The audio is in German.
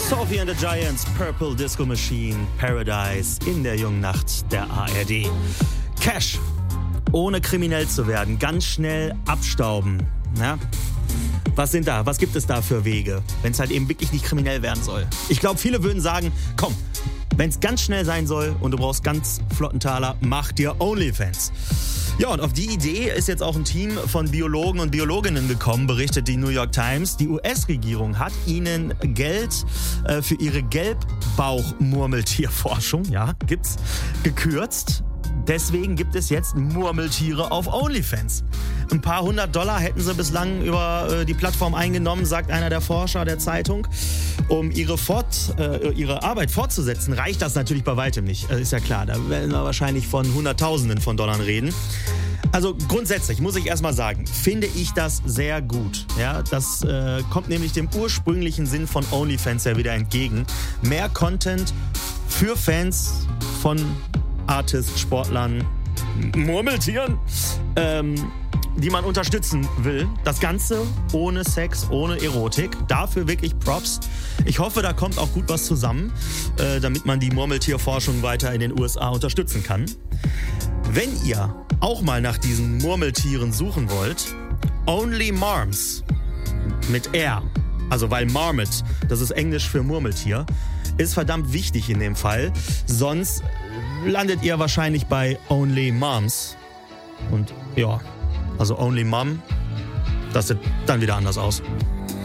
Sophie and the Giants, Purple Disco Machine, Paradise in der jungen Nacht der ARD. Cash, ohne kriminell zu werden, ganz schnell abstauben. Ja? Was gibt es da für Wege, wenn es halt eben wirklich nicht kriminell werden soll? Ich glaube, viele würden sagen, komm, wenn es ganz schnell sein soll und du brauchst ganz flotten Taler, mach dir OnlyFans. Ja, und auf die Idee ist jetzt auch ein Team von Biologen und Biologinnen gekommen, berichtet die New York Times. Die US-Regierung hat ihnen Geld für ihre Gelbbauch-Murmeltierforschung, ja, gibt's, gekürzt. Deswegen gibt es jetzt Murmeltiere auf OnlyFans. Ein paar $100 hätten sie bislang über die Plattform eingenommen, sagt einer der Forscher der Zeitung. Um ihre Arbeit fortzusetzen, reicht das natürlich bei weitem nicht. Ist ja klar, da werden wir wahrscheinlich von Hunderttausenden von Dollar reden. Also grundsätzlich muss ich erstmal sagen, finde ich das sehr gut. Ja, das kommt nämlich dem ursprünglichen Sinn von OnlyFans ja wieder entgegen. Mehr Content für Fans von Artists, Sportlern, Murmeltieren, die man unterstützen will. Das Ganze ohne Sex, ohne Erotik. Dafür wirklich Props. Ich hoffe, da kommt auch gut was zusammen, damit man die Murmeltierforschung weiter in den USA unterstützen kann. Wenn ihr auch mal nach diesen Murmeltieren suchen wollt, Only Marms mit R, also weil Marmot, das ist Englisch für Murmeltier, ist verdammt wichtig in dem Fall. Sonst landet ihr wahrscheinlich bei Only Moms. Und ja, also Only Mom, das sieht dann wieder anders aus.